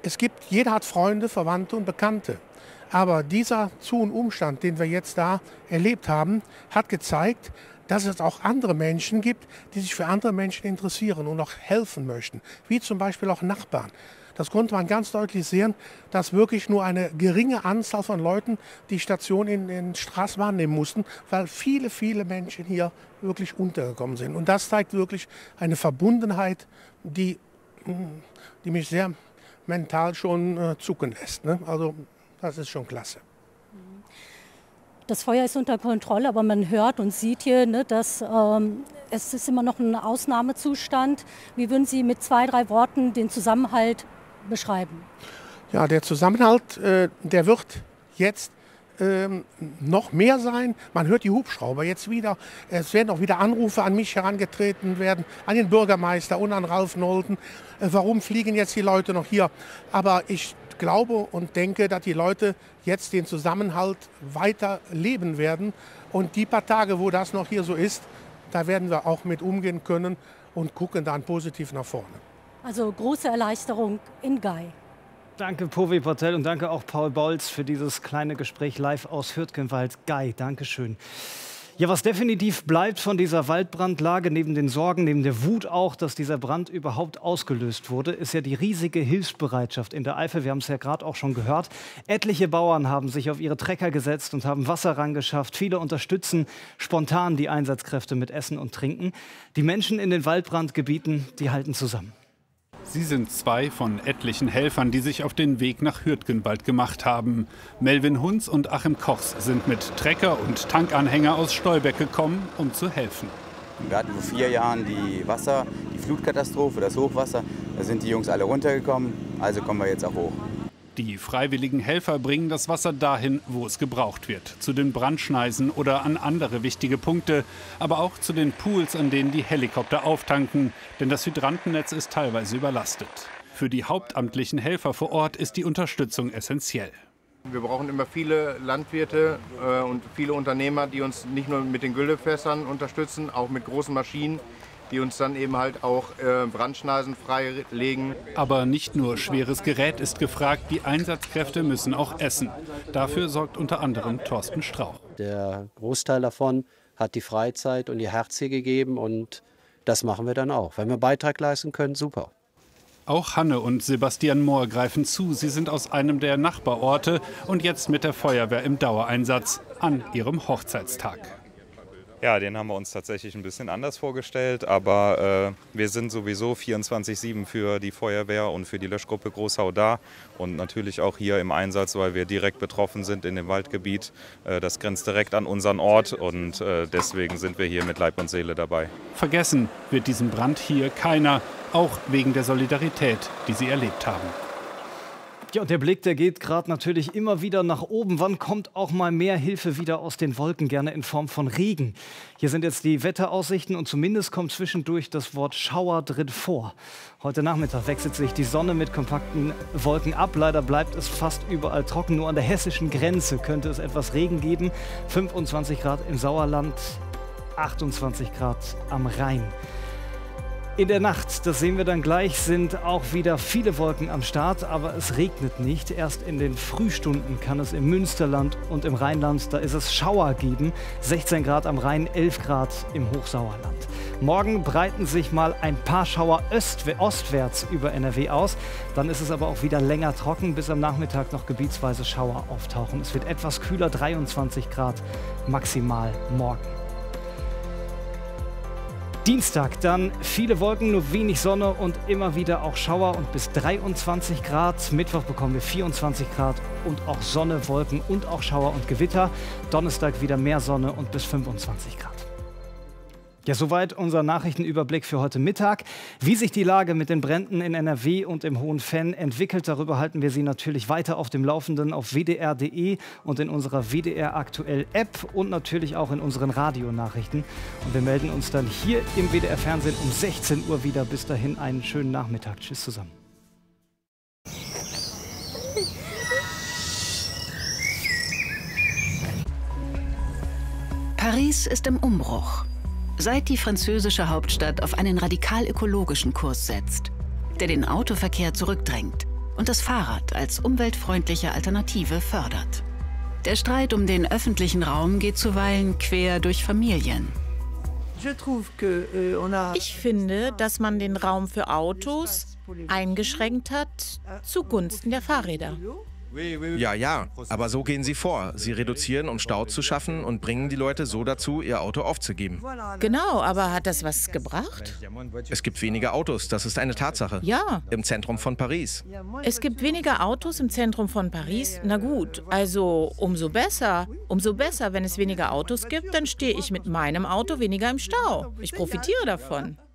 Jeder hat Freunde, Verwandte und Bekannte. Aber dieser Zu- und Umstand, den wir jetzt da erlebt haben, hat gezeigt, dass es auch andere Menschen gibt, die sich für andere Menschen interessieren und auch helfen möchten. Wie zum Beispiel auch Nachbarn. Das konnte man ganz deutlich sehen, dass wirklich nur eine geringe Anzahl von Leuten die Station in Straß wahrnehmen mussten, weil viele, viele Menschen hier wirklich untergekommen sind. Und das zeigt wirklich eine Verbundenheit, die mich sehr mental schon zucken lässt. Ne? Also das ist schon klasse. Das Feuer ist unter Kontrolle, aber man hört und sieht hier, ne, dass es ist immer noch ein Ausnahmezustand. Wie würden Sie mit 2, 3 Worten den Zusammenhalt beschreiben? Ja, der Zusammenhalt, der wird jetzt noch mehr sein. Man hört die Hubschrauber jetzt wieder. Es werden auch wieder Anrufe an mich herangetreten werden, an den Bürgermeister und an Ralf Nolten. Warum fliegen jetzt die Leute noch hier? Aber ich glaube und denke, dass die Leute jetzt den Zusammenhalt weiter leben werden. Und die paar Tage, wo das noch hier so ist, da werden wir auch mit umgehen können und gucken dann positiv nach vorne. Also große Erleichterung in Gay. Danke Povi Portell und danke auch Paul Bolz für dieses kleine Gespräch live aus Hürtgenwald. Gay, Dankeschön. Ja, was definitiv bleibt von dieser Waldbrandlage, neben den Sorgen, neben der Wut auch, dass dieser Brand überhaupt ausgelöst wurde, ist ja die riesige Hilfsbereitschaft in der Eifel. Wir haben es ja gerade auch schon gehört. Etliche Bauern haben sich auf ihre Trecker gesetzt und haben Wasser rangeschafft. Viele unterstützen spontan die Einsatzkräfte mit Essen und Trinken. Die Menschen in den Waldbrandgebieten, die halten zusammen. Sie sind 2 von etlichen Helfern, die sich auf den Weg nach Hürtgenwald gemacht haben. Melvin Hunz und Achim Kochs sind mit Trecker und Tankanhänger aus Stolberg gekommen, um zu helfen. Wir hatten vor 4 Jahren die Flutkatastrophe, das Hochwasser. Da sind die Jungs alle runtergekommen, also kommen wir jetzt auch hoch. Die freiwilligen Helfer bringen das Wasser dahin, wo es gebraucht wird. Zu den Brandschneisen oder an andere wichtige Punkte. Aber auch zu den Pools, an denen die Helikopter auftanken. Denn das Hydrantennetz ist teilweise überlastet. Für die hauptamtlichen Helfer vor Ort ist die Unterstützung essentiell. Wir brauchen immer viele Landwirte und viele Unternehmer, die uns nicht nur mit den Güllefässern unterstützen, auch mit großen Maschinen, die uns dann eben halt auch Brandschneisen freilegen. Aber nicht nur schweres Gerät ist gefragt, die Einsatzkräfte müssen auch essen. Dafür sorgt unter anderem Thorsten Strauch. Der Großteil davon hat die Freizeit und ihr Herz hier gegeben und das machen wir dann auch. Wenn wir Beitrag leisten können, super. Auch Hanne und Sebastian Mohr greifen zu. Sie sind aus einem der Nachbarorte und jetzt mit der Feuerwehr im Dauereinsatz an ihrem Hochzeitstag. Ja, den haben wir uns tatsächlich ein bisschen anders vorgestellt, aber wir sind sowieso 24/7 für die Feuerwehr und für die Löschgruppe Großhau da und natürlich auch hier im Einsatz, weil wir direkt betroffen sind in dem Waldgebiet. Das grenzt direkt an unseren Ort und deswegen sind wir hier mit Leib und Seele dabei. Vergessen wird diesen Brand hier keiner, auch wegen der Solidarität, die sie erlebt haben. Ja, und der Blick, der geht gerade natürlich immer wieder nach oben. Wann kommt auch mal mehr Hilfe wieder aus den Wolken, gerne in Form von Regen? Hier sind jetzt die Wetteraussichten und zumindest kommt zwischendurch das Wort Schauer drin vor. Heute Nachmittag wechselt sich die Sonne mit kompakten Wolken ab. Leider bleibt es fast überall trocken. Nur an der hessischen Grenze könnte es etwas Regen geben. 25 Grad im Sauerland, 28 Grad am Rhein. In der Nacht, das sehen wir dann gleich, sind auch wieder viele Wolken am Start, aber es regnet nicht. Erst in den Frühstunden kann es im Münsterland und im Rheinland, da ist es Schauer geben. 16 Grad am Rhein, 11 Grad im Hochsauerland. Morgen breiten sich mal ein paar Schauer ostwärts über NRW aus. Dann ist es aber auch wieder länger trocken, bis am Nachmittag noch gebietsweise Schauer auftauchen. Es wird etwas kühler, 23 Grad maximal morgen. Dienstag dann viele Wolken, nur wenig Sonne und immer wieder auch Schauer und bis 23 Grad. Mittwoch bekommen wir 24 Grad und auch Sonne, Wolken und auch Schauer und Gewitter. Donnerstag wieder mehr Sonne und bis 25 Grad. Ja, soweit unser Nachrichtenüberblick für heute Mittag. Wie sich die Lage mit den Bränden in NRW und im Hohen Venn entwickelt, darüber halten wir Sie natürlich weiter auf dem Laufenden auf wdr.de und in unserer WDR Aktuell App und natürlich auch in unseren Radionachrichten. Und wir melden uns dann hier im WDR Fernsehen um 16 Uhr wieder. Bis dahin einen schönen Nachmittag. Tschüss zusammen. Paris ist im Umbruch. Seit die französische Hauptstadt auf einen radikal ökologischen Kurs setzt, der den Autoverkehr zurückdrängt und das Fahrrad als umweltfreundliche Alternative fördert. Der Streit um den öffentlichen Raum geht zuweilen quer durch Familien. Ich finde, dass man den Raum für Autos eingeschränkt hat zugunsten der Fahrräder. Ja, aber so gehen sie vor. Sie reduzieren, um Stau zu schaffen und bringen die Leute so dazu, ihr Auto aufzugeben. Genau, aber hat das was gebracht? Es gibt weniger Autos, das ist eine Tatsache. Ja. Im Zentrum von Paris. Es gibt weniger Autos im Zentrum von Paris? Na gut, also umso besser. Umso besser, wenn es weniger Autos gibt, dann stehe ich mit meinem Auto weniger im Stau. Ich profitiere davon.